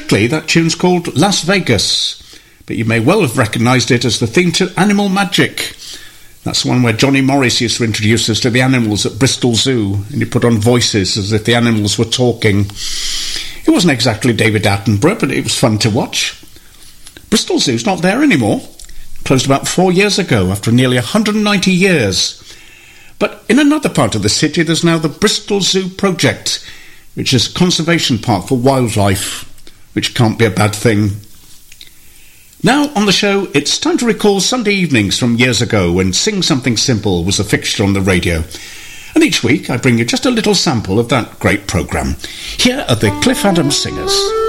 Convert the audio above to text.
Exactly, that tune's called Las Vegas, but you may well have recognised it as the theme to Animal Magic. That's the one where Johnny Morris used to introduce us to the animals at Bristol Zoo, and he put on voices as if the animals were talking. It wasn't exactly David Attenborough, but it was fun to watch. Bristol Zoo's not there anymore. Closed about 4 years ago, after nearly 190 years. But in another part of the city, there's now the Bristol Zoo Project, which is a conservation park for wildlife, which can't be a bad thing. Now on the show, it's time to recall Sunday evenings from years ago when Sing Something Simple was a fixture on the radio. And each week I bring you just a little sample of that great programme. Here are the Cliff Adams Singers.